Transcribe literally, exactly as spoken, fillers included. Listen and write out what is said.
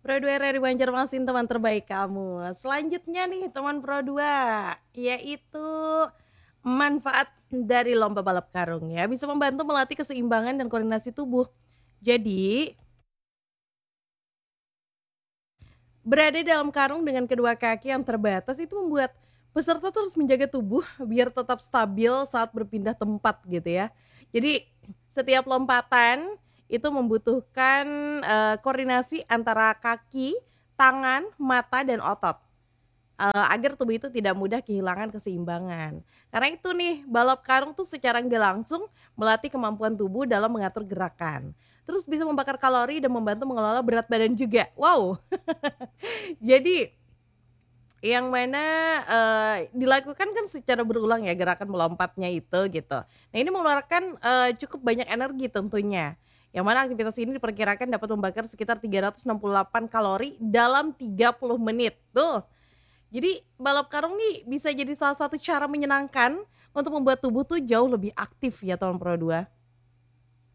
Pro dua R R Banjarmasin teman terbaik kamu. Selanjutnya nih teman Pro dua, yaitu manfaat dari lomba balap karung ya, bisa membantu melatih keseimbangan dan koordinasi tubuh. Jadi, berada dalam karung dengan kedua kaki yang terbatas itu membuat peserta terus menjaga tubuh biar tetap stabil saat berpindah tempat gitu ya. Jadi, setiap lompatan itu membutuhkan, eee, koordinasi antara kaki, tangan, mata, dan otot. Eee, agar tubuh itu tidak mudah kehilangan keseimbangan. Karena itu nih, balap karung tuh secara nggak langsung melatih kemampuan tubuh dalam mengatur gerakan. Terus bisa membakar kalori dan membantu mengelola berat badan juga. Wow! Jadi, yang mana, eee, dilakukan kan secara berulang ya gerakan melompatnya itu gitu. Nah ini mengeluarkan, eee, cukup banyak energi tentunya. Yang mana aktivitas ini diperkirakan dapat membakar sekitar tiga ratus enam puluh delapan kalori dalam tiga puluh menit. Tuh, jadi balap karung nih bisa jadi salah satu cara menyenangkan untuk membuat tubuh tuh jauh lebih aktif ya tahun Pro dua.